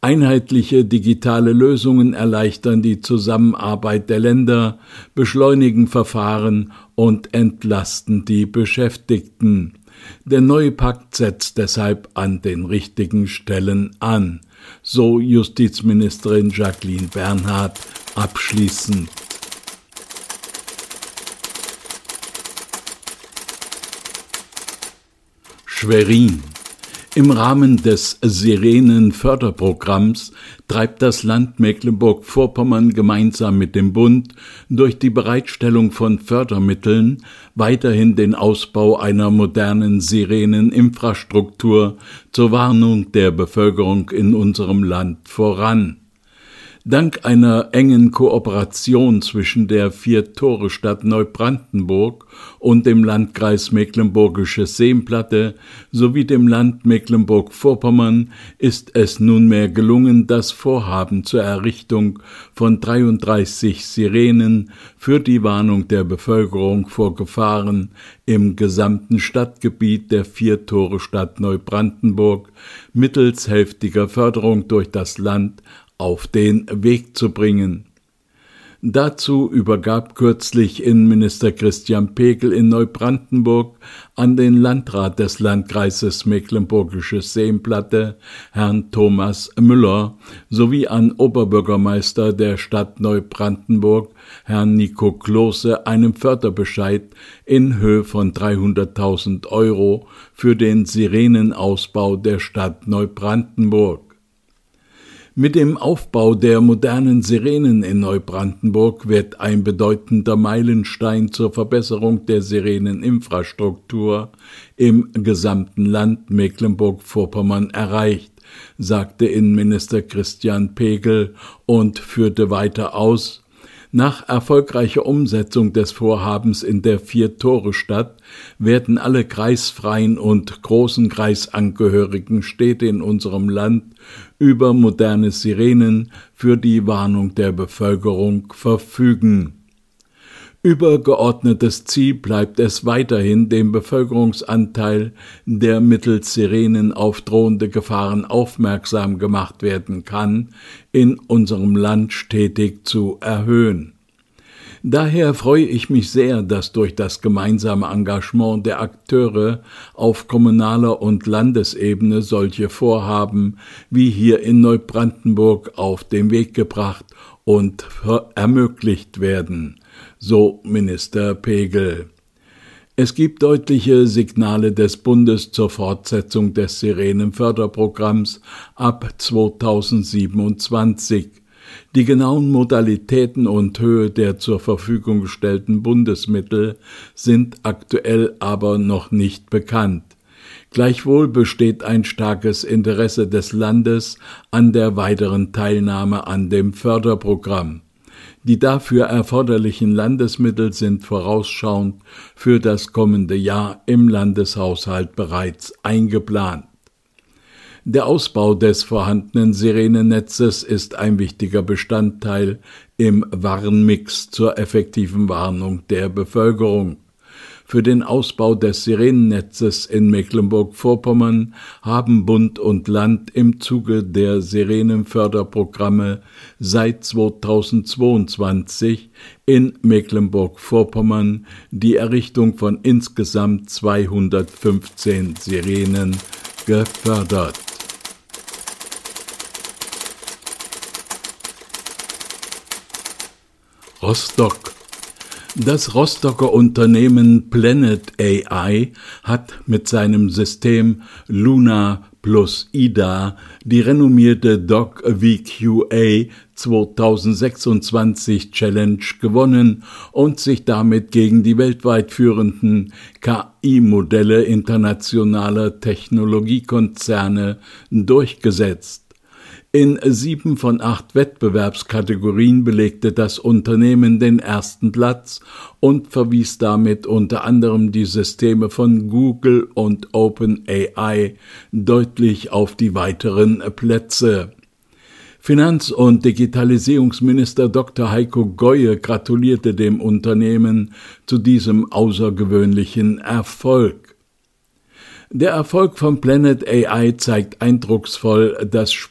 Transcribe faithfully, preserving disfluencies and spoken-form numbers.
Einheitliche digitale Lösungen erleichtern die Zusammenarbeit der Länder, beschleunigen Verfahren und entlasten die Beschäftigten. Der neue Pakt setzt deshalb an den richtigen Stellen an, so Justizministerin Jacqueline Bernhard abschließend. Schwerin. Im Rahmen des Sirenen-Förderprogramms treibt das Land Mecklenburg-Vorpommern gemeinsam mit dem Bund durch die Bereitstellung von Fördermitteln weiterhin den Ausbau einer modernen Sireneninfrastruktur zur Warnung der Bevölkerung in unserem Land voran. Dank einer engen Kooperation zwischen der Vier-Tore-Stadt Neubrandenburg und dem Landkreis Mecklenburgische Seenplatte sowie dem Land Mecklenburg-Vorpommern ist es nunmehr gelungen, das Vorhaben zur Errichtung von dreiunddreißig Sirenen für die Warnung der Bevölkerung vor Gefahren im gesamten Stadtgebiet der Vier-Tore-Stadt Neubrandenburg mittels hälftiger Förderung durch das Land auf den Weg zu bringen. Dazu übergab kürzlich Innenminister Christian Pegel in Neubrandenburg an den Landrat des Landkreises Mecklenburgische Seenplatte, Herrn Thomas Müller, sowie an Oberbürgermeister der Stadt Neubrandenburg, Herrn Nico Klose, einen Förderbescheid in Höhe von dreihunderttausend Euro für den Sirenenausbau der Stadt Neubrandenburg. Mit dem Aufbau der modernen Sirenen in Neubrandenburg wird ein bedeutender Meilenstein zur Verbesserung der Sireneninfrastruktur im gesamten Land Mecklenburg-Vorpommern erreicht, sagte Innenminister Christian Pegel und führte weiter aus: Nach erfolgreicher Umsetzung des Vorhabens in der Vier-Tore-Stadt werden alle kreisfreien und großen kreisangehörigen Städte in unserem Land über moderne Sirenen für die Warnung der Bevölkerung verfügen. Übergeordnetes Ziel bleibt es weiterhin, den Bevölkerungsanteil, der mittels Sirenen auf drohende Gefahren aufmerksam gemacht werden kann, in unserem Land stetig zu erhöhen. Daher freue ich mich sehr, dass durch das gemeinsame Engagement der Akteure auf kommunaler und Landesebene solche Vorhaben wie hier in Neubrandenburg auf den Weg gebracht und ermöglicht werden, so Minister Pegel. Es gibt deutliche Signale des Bundes zur Fortsetzung des Sirenenförderprogramms ab zweitausendsiebenundzwanzig. Die genauen Modalitäten und Höhe der zur Verfügung gestellten Bundesmittel sind aktuell aber noch nicht bekannt. Gleichwohl besteht ein starkes Interesse des Landes an der weiteren Teilnahme an dem Förderprogramm. Die dafür erforderlichen Landesmittel sind vorausschauend für das kommende Jahr im Landeshaushalt bereits eingeplant. Der Ausbau des vorhandenen Sirenennetzes ist ein wichtiger Bestandteil im Warnmix zur effektiven Warnung der Bevölkerung. Für den Ausbau des Sirenennetzes in Mecklenburg-Vorpommern haben Bund und Land im Zuge der Sirenenförderprogramme seit zweitausendzweiundzwanzig in Mecklenburg-Vorpommern die Errichtung von insgesamt zweihundertfünfzehn Sirenen gefördert. Rostock. Das Rostocker Unternehmen Planet A I hat mit seinem System Luna plus Ida die renommierte Doc V Q A zweitausendsechsundzwanzig Challenge gewonnen und sich damit gegen die weltweit führenden K I-Modelle internationaler Technologiekonzerne durchgesetzt. In sieben von acht Wettbewerbskategorien belegte das Unternehmen den ersten Platz und verwies damit unter anderem die Systeme von Google und OpenAI deutlich auf die weiteren Plätze. Finanz- und Digitalisierungsminister Doktor Heiko Goye gratulierte dem Unternehmen zu diesem außergewöhnlichen Erfolg. Der Erfolg von Planet A I zeigt eindrucksvoll das